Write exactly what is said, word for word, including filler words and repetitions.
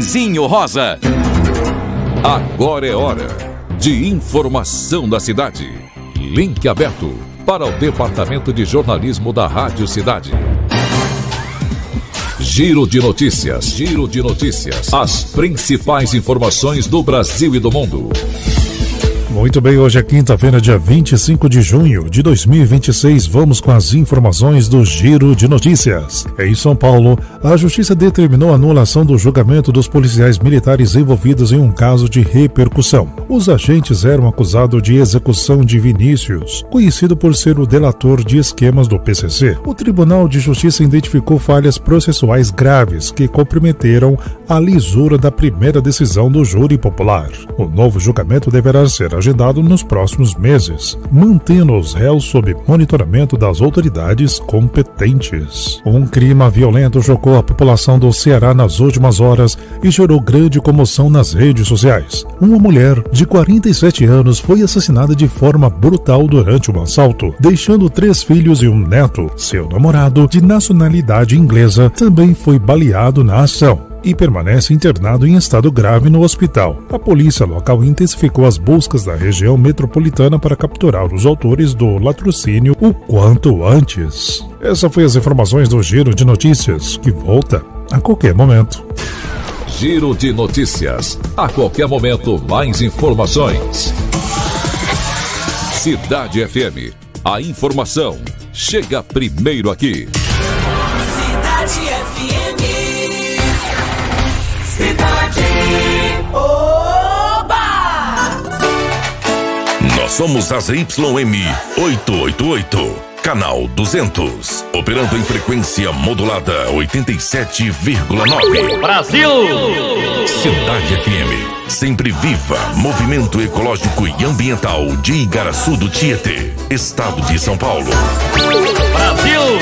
Narizinho Rosa. Agora é hora de informação da cidade. Link aberto para o Departamento de Jornalismo da Rádio Cidade. Giro de notícias, giro de notícias. As principais informações do Brasil e do mundo. Muito bem, hoje é quinta-feira, dia vinte e cinco de junho de dois mil e vinte e seis. Vamos com as informações do Giro de Notícias. Em São Paulo, a Justiça determinou a anulação do julgamento dos policiais militares envolvidos em um caso de repercussão. Os agentes eram acusados de execução de Vinícius, conhecido por ser o delator de esquemas do P C C. O Tribunal de Justiça identificou falhas processuais graves que comprometeram a lisura da primeira decisão do júri popular. O novo julgamento deverá ser agendado nos próximos meses, mantendo os réus sob monitoramento das autoridades competentes. Um clima violento chocou a população do Ceará nas últimas horas e gerou grande comoção nas redes sociais. Uma mulher de quarenta e sete anos foi assassinada de forma brutal durante um assalto, deixando três filhos e um neto. Seu namorado, de nacionalidade inglesa, também foi baleado na ação e permanece internado em estado grave no hospital. A polícia local intensificou as buscas da região metropolitana para capturar os autores do latrocínio o quanto antes. Essas foram as informações do Giro de Notícias, que volta a qualquer momento. Giro de Notícias. A qualquer momento, mais informações. Cidade F M. A informação chega primeiro aqui. Cidade F M. Cidade. Oba! Nós somos a Z Y M oitocentos e oitenta e oito, canal duzentos, operando em frequência modulada oitenta e sete vírgula nove. Brasil! Cidade F M, sempre viva, movimento ecológico e ambiental de Igaraçu do Tietê, estado de São Paulo. Brasil!